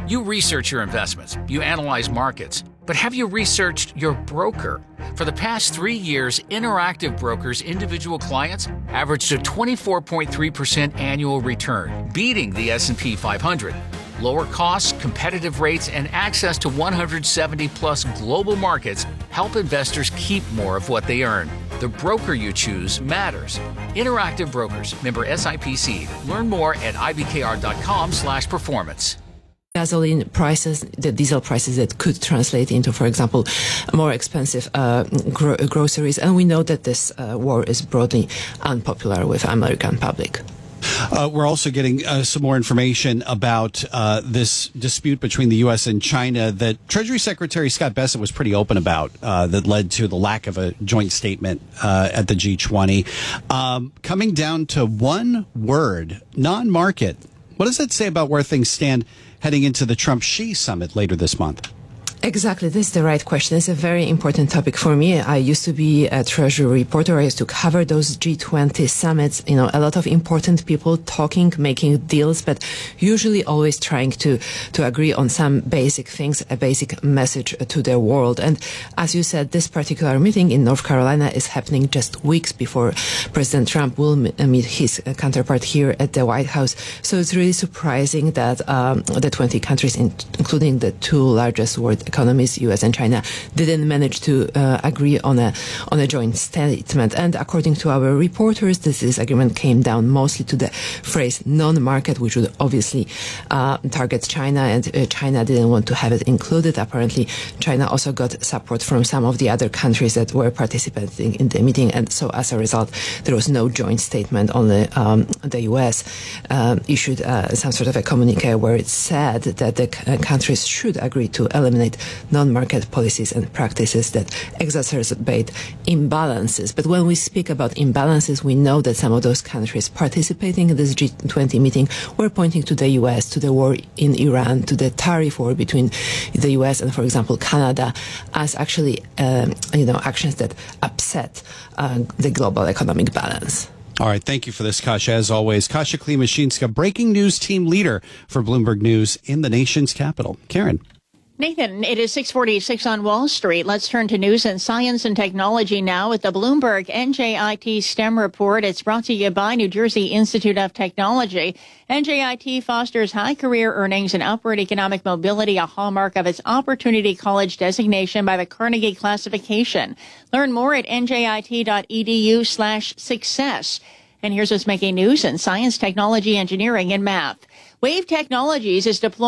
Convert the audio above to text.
You research your investments, you analyze markets, but have you researched your broker? For the past 3 years, Interactive Brokers' individual clients averaged a 24.3% annual return, beating the S&P 500. Lower costs, competitive rates, and access to 170-plus global markets help investors keep more of what they earn. The broker you choose matters. Interactive Brokers, member SIPC. Learn more at ibkr.com/performance. Gasoline prices, the diesel prices that could translate into, for example, more expensive groceries. And we know that this war is broadly unpopular with American public. We're also getting some more information about this dispute between the U.S. and China that Treasury Secretary Scott Bessent was pretty open about that led to the lack of a joint statement at the G20. Coming down to one word, non-market. What does that say about where things stand heading into the Trump-Xi summit later this month? Exactly. This is the right question. It's a very important topic for me. I used to be a Treasury reporter. I used to cover those G20 summits. You know, a lot of important people talking, making deals, but usually always trying to agree on some basic things, a basic message to the world. And as you said, this particular meeting in North Carolina is happening just weeks before President Trump will meet his counterpart here at the White House. So it's really surprising that the 20 countries, including the two largest world economies, U.S. and China, didn't manage to agree on a joint statement. And according to our reporters, this disagreement came down mostly to the phrase non-market, which would obviously target China, and China didn't want to have it included. Apparently, China also got support from some of the other countries that were participating in the meeting, and so as a result, there was no joint statement. Only the U.S. issued some sort of a communique where it said that the countries should agree to eliminate non-market policies and practices that exacerbate imbalances. But when we speak about imbalances, we know that some of those countries participating in this G20 meeting were pointing to the U.S., to the war in Iran, to the tariff war between the U.S. and, for example, Canada, as actually, actions that upset the global economic balance. All right. Thank you for this, Kasia. As always, Kasia Klimashinska, breaking news team leader for Bloomberg News in the nation's capital. Karen. Nathan, it is 6:46 on Wall Street. Let's turn to news and science and technology now with the Bloomberg NJIT STEM report. It's brought to you by New Jersey Institute of Technology. NJIT fosters high career earnings and upward economic mobility, a hallmark of its Opportunity College designation by the Carnegie Classification. Learn more at njit.edu/success. And here's what's making news in science, technology, engineering, and math. Wave Technologies is deploying